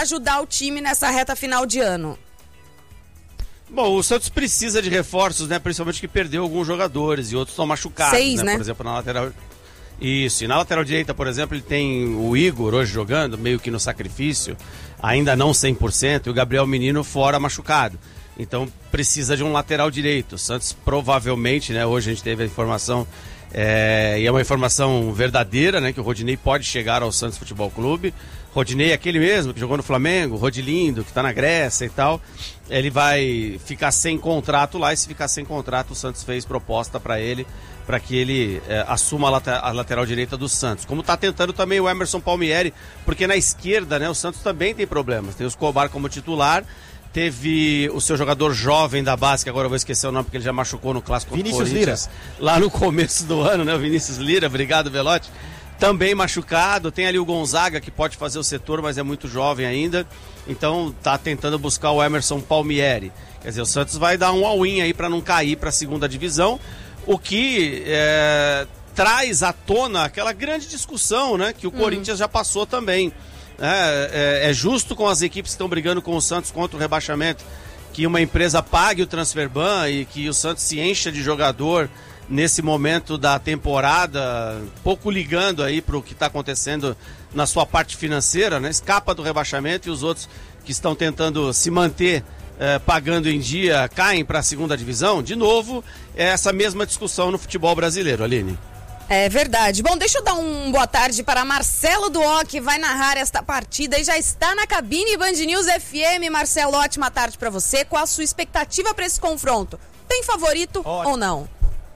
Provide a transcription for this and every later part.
ajudar o time nessa reta final de ano? Bom, o Santos precisa de reforços, né? Principalmente que perdeu alguns jogadores e outros estão machucados. 6, né? Por exemplo, na lateral... Isso, e na lateral direita, por exemplo, ele tem o Igor hoje jogando, meio que no sacrifício, ainda não 100%, e o Gabriel Menino fora machucado. Então precisa de um lateral direito. O Santos provavelmente, né? Hoje a gente teve a informação, e é uma informação verdadeira, né? Que o Rodinei pode chegar ao Santos Futebol Clube. Rodinei é aquele mesmo que jogou no Flamengo, Rodilindo, que está na Grécia e tal. Ele vai ficar sem contrato lá, e se ficar sem contrato, o Santos fez proposta para ele, para que ele assuma a lateral direita do Santos. Como está tentando também o Emerson Palmieri, porque na esquerda, né, o Santos também tem problemas. Tem o Escobar como titular, teve o seu jogador jovem da base, que agora eu vou esquecer o nome porque ele já machucou no Clássico contra o Corinthians. Lá no começo do ano, né, o Vinícius Lira, obrigado Velotti. Também machucado, tem ali o Gonzaga que pode fazer o setor, mas é muito jovem ainda. Então tá tentando buscar o Emerson Palmieri. Quer dizer, o Santos vai dar um all-in aí para não cair para a segunda divisão. O que traz à tona aquela grande discussão, né, que o Corinthians já passou também. É justo com as equipes que estão brigando com o Santos contra o rebaixamento que uma empresa pague o transfer ban e que o Santos se encha de jogador nesse momento da temporada, pouco ligando aí para o que está acontecendo na sua parte financeira, né? Escapa do rebaixamento e os outros que estão tentando se manter pagando em dia caem para a segunda divisão. De novo, é essa mesma discussão no futebol brasileiro, Aline. É verdade. Bom, deixa eu dar um boa tarde para Marcelo Duó, que vai narrar esta partida e já está na cabine Band News FM. Marcelo, ótima tarde para você. Qual a sua expectativa para esse confronto? Tem favorito ou não?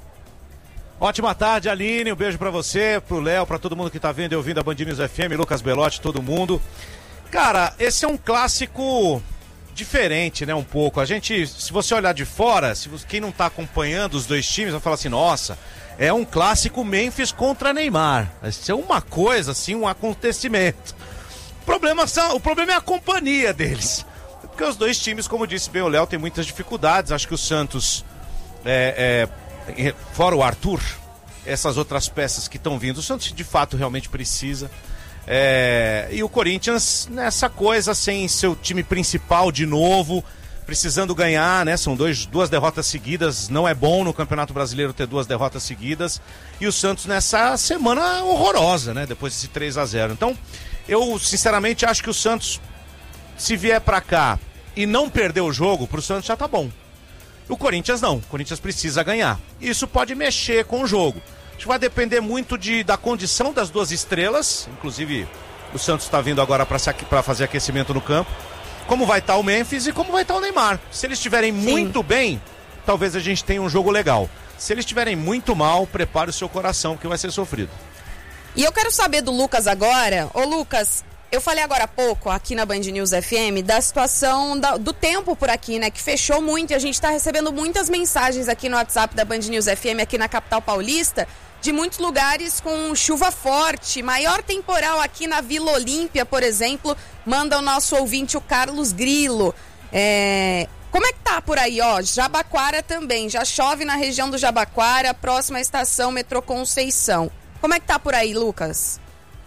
Ótima tarde, Aline, um beijo pra você, pro Léo, pra todo mundo que tá vendo e ouvindo a Band News FM, Lucas Belotti, todo mundo. Cara, esse é um clássico diferente, né, um pouco. A gente, se você olhar de fora, quem não tá acompanhando os dois times, vai falar assim, nossa, é um clássico Memphis contra Neymar. Isso é uma coisa, assim, um acontecimento. O problema é a companhia deles. Porque os dois times, como disse bem o Léo, tem muitas dificuldades. Acho que o Santos fora o Arthur, essas outras peças que estão vindo, o Santos de fato realmente precisa. E o Corinthians nessa coisa, sem seu time principal de novo, precisando ganhar, né? São duas derrotas seguidas, não é bom no Campeonato Brasileiro ter 2 derrotas seguidas. E o Santos nessa semana horrorosa, né? Depois desse 3-0. Então, eu sinceramente acho que o Santos, se vier pra cá e não perder o jogo, pro Santos já tá bom. O Corinthians não, o Corinthians precisa ganhar. Isso pode mexer com o jogo. Acho que vai depender muito da condição das duas estrelas. Inclusive, o Santos está vindo agora para fazer aquecimento no campo. Como vai estar o Memphis e como vai estar o Neymar. Se eles estiverem muito bem, talvez a gente tenha um jogo legal. Se eles estiverem muito mal, prepare o seu coração, que vai ser sofrido. E eu quero saber do Lucas agora. Ô Lucas, eu falei agora há pouco, aqui na Band News FM, da situação do tempo por aqui, né? Que fechou muito e a gente está recebendo muitas mensagens aqui no WhatsApp da Band News FM, aqui na capital paulista, de muitos lugares com chuva forte, maior temporal aqui na Vila Olímpia, por exemplo, manda o nosso ouvinte, o Carlos Grilo. Como é que tá por aí, ó? Jabaquara também, já chove na região do Jabaquara, próxima estação Metrô Conceição. Como é que tá por aí, Lucas?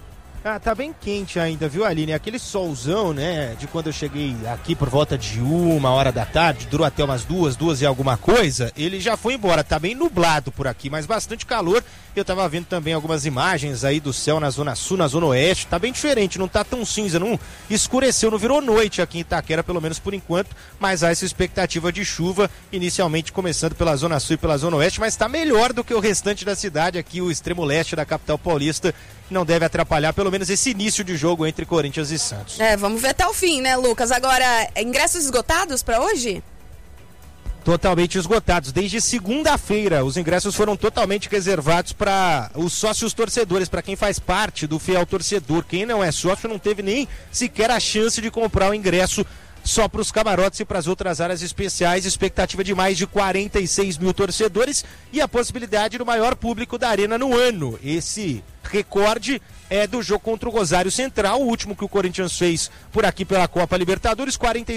Tá bem quente ainda, viu, Aline? Aquele solzão, né, de quando eu cheguei aqui por volta de 1h da tarde, durou até umas 2 e alguma coisa, ele já foi embora. Tá bem nublado por aqui, mas bastante calor. Eu tava vendo também algumas imagens aí do céu na zona sul, na zona oeste. Tá bem diferente, não tá tão cinza, não escureceu, não virou noite aqui em Itaquera, pelo menos por enquanto, mas há essa expectativa de chuva, inicialmente começando pela zona sul e pela zona oeste, mas tá melhor do que o restante da cidade aqui, o extremo leste da capital paulista. Não deve atrapalhar pelo menos esse início de jogo entre Corinthians e Santos. Vamos ver até o fim, né, Lucas? Agora, ingressos esgotados para hoje? Totalmente esgotados. Desde segunda-feira, os ingressos foram totalmente reservados para os sócios torcedores, para quem faz parte do fiel torcedor. Quem não é sócio não teve nem sequer a chance de comprar o ingresso só para os camarotes e para as outras áreas especiais. Expectativa de mais de 46 mil torcedores e a possibilidade do maior público da arena no ano. Esse recorde é do jogo contra o Rosário Central, o último que o Corinthians fez por aqui pela Copa Libertadores,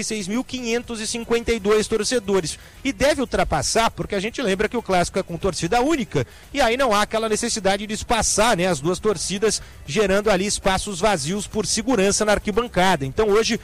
46.552 torcedores. E deve ultrapassar, porque a gente lembra que o clássico é com torcida única, e aí não há aquela necessidade de espaçar, né, as duas torcidas, gerando ali espaços vazios por segurança na arquibancada. Então hoje